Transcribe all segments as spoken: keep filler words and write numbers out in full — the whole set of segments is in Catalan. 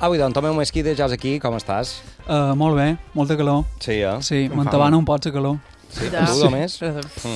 Avui, doncs, Tomeu Mesquida, ja és aquí, com estàs? Uh, molt bé, molta calor. Sí, eh? Sí, m'entabana un pot la calor. Sí, Ja. tu només? Mm.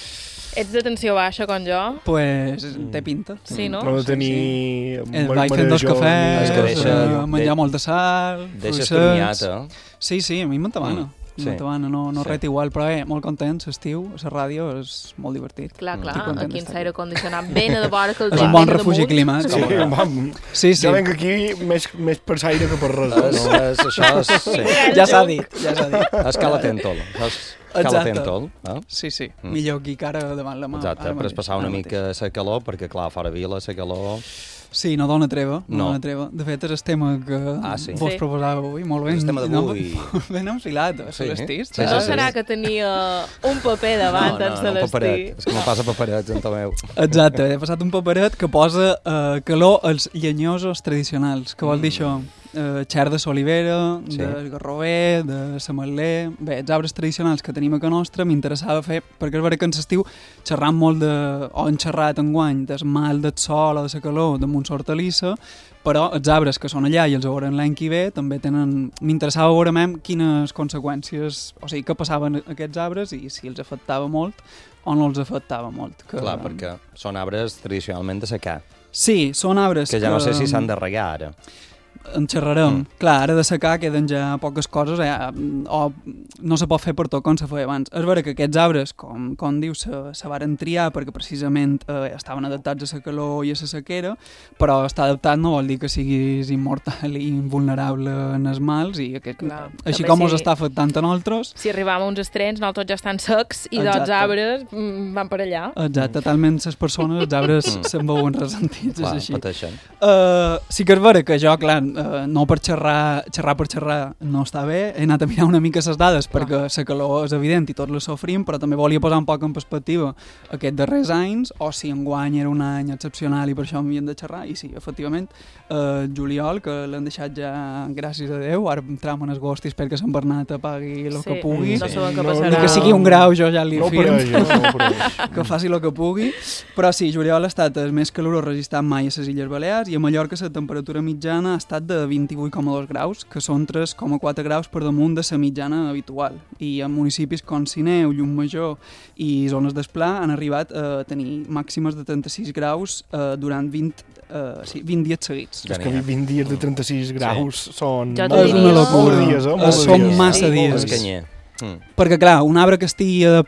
Ets de tensió baixa, com jo? Pues té pinta. Sí, no? No de tenir... Eh, vaig fent dos cafès, És que deixa- eh, menjar de- molta sal, Deixes fruitets. premiat, eh? Sí, sí, a mi m'entabana. Mm, Mm, sí. m'entabana, no, no Sí. ret igual, però eh, molt content, l'estiu, la ràdio és molt divertit. Clar, clar, Estic content aquí en d'estar l'aire condicionat ben a de vora que el És vent un bon ve refugi damunt. climàtic. Sí, Com a- vam, Sí, sí, ja venc aquí més, més per l'aire que per res. És, No? és, això és... Sí. ja s'ha dit, ja s'ha dit. És calatentol. Això és calatentol, eh? Sí, sí, Mm. millor aquí que ara davant la mà. Exacte, ara per mateix, passar una ara mica mateix. la calor, perquè, clar, fora vila, la calor... Sí, no dona treva, no, No. dona treva. De fet, és el tema que Ah, sí? vos Sí. proposava avui, molt ben. És el tema d'avui. No, ben enfilat, a Sí. l'estist. Sí, No sí, sí. serà que tenia un paper davant no, en no, no, no, paperet. És que no passa paperets, en Tomeu. Exacte, he passat un paperet que posa eh, calor als llenyosos tradicionals, que vol dir això, eh, xer de solivera, Sí. de garrover, de samatler... Bé, els arbres tradicionals que tenim a casa nostra m'interessava fer, perquè és vera que en l'estiu xerram molt de, o hem xerrat enguany, del mal del sol o de la calor damunt l'hortalissa, però els arbres que són allà i els veurem l'any que ve també tenen... M'interessava veure mem quines conseqüències, o sigui, què passaven aquests arbres i si els afectava molt o no els afectava molt. Que, Clar, perquè són arbres tradicionalment de secar, Sí, són arbres que ja no sé si s'han de regar ara. En xerrarem. Mm. Clar, ara de secar queden ja poques coses eh, o no se pot fer per tot com se feia abans. És vera que aquests arbres, com, com dius, se, se varen triar perquè precisament eh, estaven adaptats a la calor i a la sequera, però estar adaptat no vol dir que siguis immortal i invulnerable en els mals i aquest, Clar, així també com si- us està afectant a nosaltres. Si arribàvem a uns estrens, nosaltres ja estan secs i Exacte. dels arbres mm, van per allà. Exacte, talment les persones, els arbres Mm. se'n veuen resentits, Clar, és així. pateixen. Uh, sí que és vera que jo, clar, uh, no per xerrar, xerrar per xerrar no està bé, he anat a mirar una mica les dades Clar. perquè la calor és evident i tots la sofrim, però també volia posar un poc en perspectiva aquests darrers anys, o si enguany era un any excepcional i per això m'havien de xerrar, i sí, efectivament, uh, juliol, que l'han deixat ja, gràcies a Déu, ara entram en agost i espero que Sant Bernat apagui el Sí, que pugui, no sabem què No, passarà. ni que sigui un grau jo ja li No firmo. pareix, no, no pareix. Que faci el que pugui, però sí, juliol ha estat el més calorós registrat mai a les Illes Balears i a Mallorca la temperatura mitjana ha estat de vint-i-vuit coma dos graus, que són tres coma quatre graus per damunt de la mitjana habitual. I en municipis com Sineu, Llumajor i zones d'Esplà han arribat a tenir màximes de trenta-sis graus eh, durant vint, eh, sí, vint dies seguits. És que vint dies de trenta-sis graus són... Jo molt- t'ho diria. És una locura. Molts dies, eh? Eh, Molts són dies. massa Sí. dies. Escanyer. Mm. Perquè, clar, un arbre que estigui adaptat